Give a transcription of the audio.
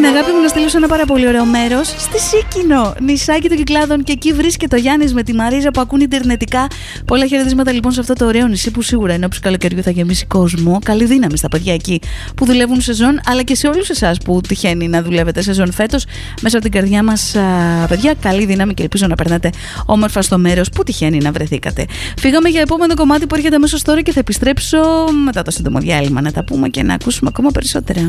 αγάπη μου να στείλω σε ένα πάρα πολύ ωραίο μέρος, στη Σίκινο, νησάκι των Κυκλάδων, και εκεί βρίσκεται ο Γιάννης με τη Μαρίζα που ακούν ιντερνετικά. Πολλά χαιρετίσματα λοιπόν σε αυτό το ωραίο νησί που σίγουρα εν ώψη καλοκαιριού θα γεμίσει κόσμο. Καλή δύναμη στα παιδιά εκεί που δουλεύουν σεζόν, αλλά και σε όλους εσάς που τυχαίνει να δουλεύετε σεζόν φέτος. Μέσα από την καρδιά μας, παιδιά, καλή δύναμη και ελπίζω να περνάτε όμορφα στο μέρος που τυχαίνει να βρεθήκατε. Φύγαμε για επόμενο κομμάτι που έρχεται αμέσως τώρα και θα επιστρέψω μετά το σύντομο διάλειμμα να τα πούμε και να ακούσουμε ακόμα περισσότερα.